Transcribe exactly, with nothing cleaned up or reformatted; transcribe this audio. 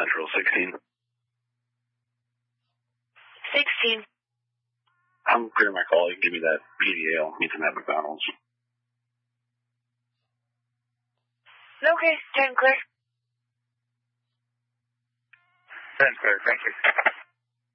Central, sixteen. sixteen. I'm clear my call. You can give me that P D A. I'll meet them at McDonald's. Okay, ten clear. ten clear, thank you.